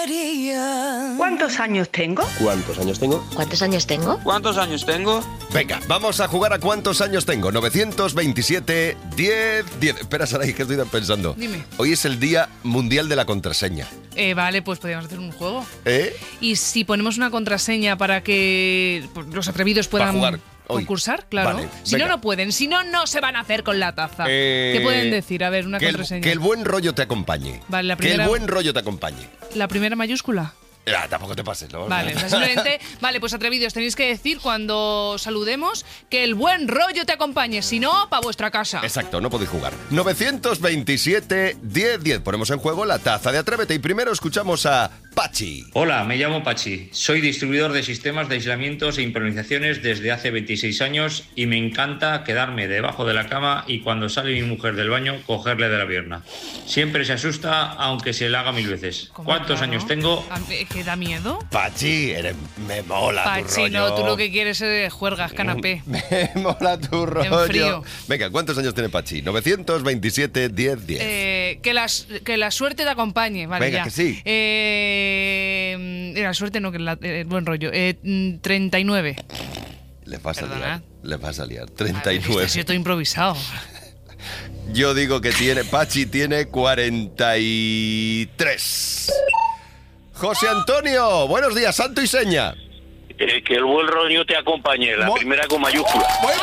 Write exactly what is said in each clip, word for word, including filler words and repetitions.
¿Cuántos años tengo? ¿Cuántos años tengo? ¿Cuántos años tengo? ¿Cuántos años tengo? Venga, vamos a jugar a cuántos años tengo. novecientos veintisiete, diez, diez. Espera, Saray, que estoy pensando. Dime. Hoy es el Día Mundial de la Contraseña. Eh, vale, pues podríamos hacer un juego. ¿Eh? Y si ponemos una contraseña para que los atrevidos puedan jugar hoy. concursar, claro. Vale, si venga. no, no pueden. Si no, no se van a hacer con la taza. Eh, ¿Qué pueden decir? A ver, una que el, contraseña. que el buen rollo te acompañe. Vale, la Que primera- el buen rollo te acompañe. La primera mayúscula. Ah, tampoco te pases, ¿no? Vale, o sea, simplemente, vale, pues atrevidos, tenéis que decir cuando saludemos que el buen rollo te acompañe, si no, para vuestra casa. Exacto, no podéis jugar. novecientos veintisiete, diez, diez. Ponemos en juego la taza de Atrévete y primero escuchamos a Pachi. Hola, me llamo Pachi. Soy distribuidor de sistemas de aislamientos e improvisaciones desde hace veintiséis años y me encanta quedarme debajo de la cama y cuando sale mi mujer del baño, cogerle de la pierna. Siempre se asusta, aunque se la haga mil veces. ¿Cómo, ¿Cuántos claro? años tengo? A mí, ¿que da miedo? Pachi, eres, me mola tu Pachi, rollo. no, tú lo que quieres es juergas, canapé. Me mola tu rollo. frío. Venga, ¿cuántos años tiene Pachi? novecientos veintisiete, diez, diez. Eh, que, las, que la suerte te acompañe, vale, Venga, ya. que sí. Eh, la suerte no, que la- el buen rollo. Eh, mm, treinta y nueve. Le vas a Perdona. liar. Le vas a liar. A ver, treinta y nueve. este ha sido todo improvisado. Yo digo que tiene, Pachi tiene cuarenta y tres. José Antonio, buenos días, santo y seña. Eh, que el buen rollo te acompañe, la Mo- primera con mayúscula. Bueno,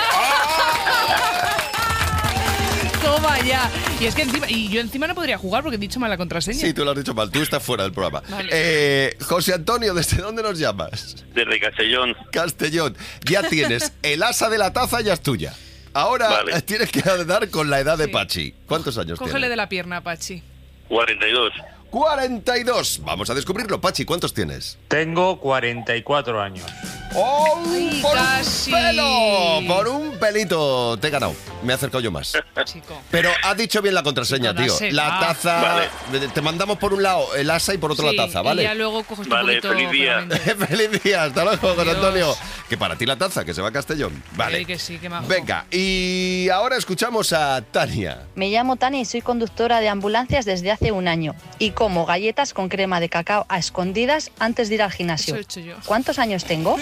Toma ya. Y es que encima, y yo encima no podría jugar porque he dicho mal la contraseña. sí, tú lo has dicho mal, tú estás fuera del programa. Vale. Eh, José Antonio, ¿desde dónde nos llamas? Desde Castellón. Castellón. Ya tienes el asa de la taza, ya es tuya. Ahora Vale. tienes que dar con la edad de Sí. Pachi. ¿Cuántos años Cógele tiene? de la pierna, Pachi. cuarenta y dos. cuarenta y dos. Vamos a descubrirlo. Pachi, ¿cuántos tienes? Tengo cuarenta y cuatro años. ¡Oh! Ay, ¡Por casi. un pelo! ¡Por un pelito! Te he ganado. Me he acercado yo más. Chico. Pero has dicho bien la contraseña, Chico, tío. dásela. La taza... Vale. Te mandamos por un lado el asa y por otro Sí, la taza, y ¿vale? ya luego coges Vale, un poquito feliz día. pegamento. ¡Feliz día! Hasta luego, José Adiós. Antonio. Que para ti la taza, que se va a Castellón. Vale. Sí, que sí, que majo. Venga, y ahora escuchamos a Tania. Me llamo Tania y soy conductora de ambulancias desde hace un año y como galletas con crema de cacao a escondidas antes de ir al gimnasio. Eso he hecho yo. ¿Cuántos años tengo?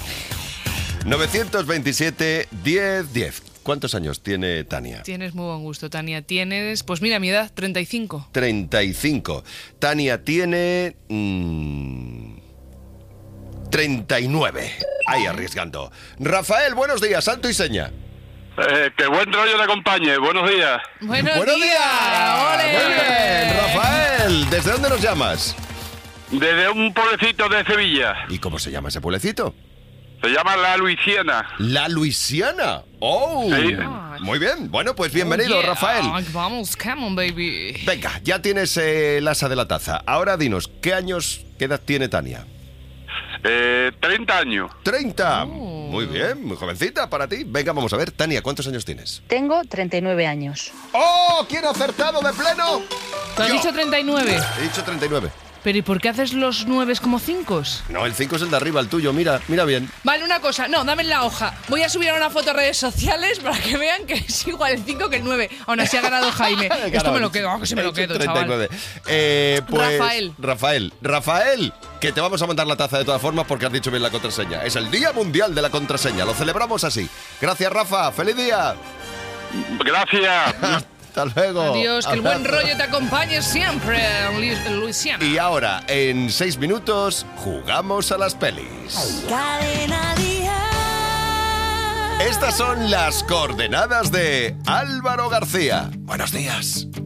novecientos veintisiete, diez, diez. ¿Cuántos años tiene Tania? Tienes muy buen gusto, Tania. Tienes, pues mira, mi edad, treinta y cinco. treinta y cinco. Tania tiene... mmm, treinta y nueve. Ahí arriesgando. Rafael, buenos días, santo y seña. Eh, que buen rollo te acompañe, buenos días. ¡Buenos, ¡Buenos días! días! ¡Ole! Muy bien, Rafael. ¿Desde dónde nos llamas? Desde un pueblecito de Sevilla. ¿Y cómo se llama ese pueblecito? Se llama La Luisiana. La Luisiana. ¡Oh! Sí. Muy bien. Bueno, pues bienvenido, Oh, yeah. Rafael. Vamos, come on, baby. Venga, ya tienes eh, el asa de la taza. Ahora dinos, ¿qué años, qué edad tiene Tania? Eh, treinta años. treinta. Oh. Muy bien, muy jovencita para ti. Venga, vamos a ver. Tania, ¿cuántos años tienes? Tengo treinta y nueve años. ¡Oh! ¿Quién ha acertado de pleno? ¿Tú has Yo. dicho treinta y nueve? He dicho treinta y nueve. ¿Pero y por qué haces los nueve como cinco? No, el cinco es el de arriba, el tuyo. Mira, mira bien. Vale, una cosa. No, dame la hoja. Voy a subir una foto a redes sociales para que vean que es igual el cinco que el nueve. Aún así ha ganado Jaime. Esto me lo quedo. Ah, que sí me He lo hecho quedo, treinta y nueve. chaval. Eh, pues, Rafael. Rafael. Rafael, que te vamos a mandar la taza de todas formas porque has dicho bien la contraseña. Es el Día Mundial de la Contraseña. Lo celebramos así. Gracias, Rafa. ¡Feliz día! Gracias. Hasta luego. Adiós, que el buen Abrazo. rollo te acompañe siempre, Luis- Luisiana. Y ahora, en seis minutos, jugamos a las pelis. Cadena Dial. Estas son las coordenadas de Álvaro García. Buenos días.